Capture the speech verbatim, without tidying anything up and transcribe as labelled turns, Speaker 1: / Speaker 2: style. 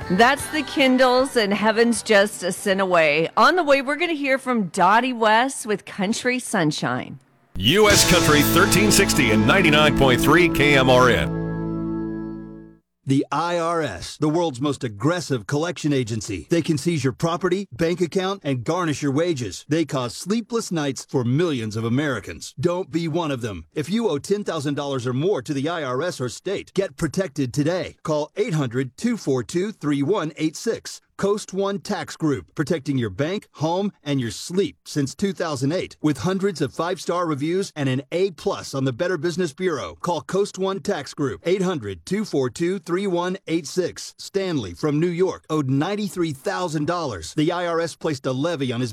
Speaker 1: That's the Kindles and Heaven's Just a Sin Away. On the way, we're going to hear from Dottie West with Country Sunshine.
Speaker 2: U S Country thirteen sixty and ninety-nine point three K M R N.
Speaker 3: The I R S, the world's most aggressive collection agency. They can seize your property, bank account, and garnish your wages. They cause sleepless nights for millions of Americans. Don't be one of them. If you owe ten thousand dollars or more to the I R S or state, get protected today. Call eight hundred, two four two, three one eight six. Coast One Tax Group, protecting your bank, home, and your sleep since two thousand eight. With hundreds of five-star reviews and an A plus on the Better Business Bureau. Call Coast One Tax Group, eight hundred, two four two, three one eight six. Stanley from New York owed ninety-three thousand dollars. The I R S placed a levy on his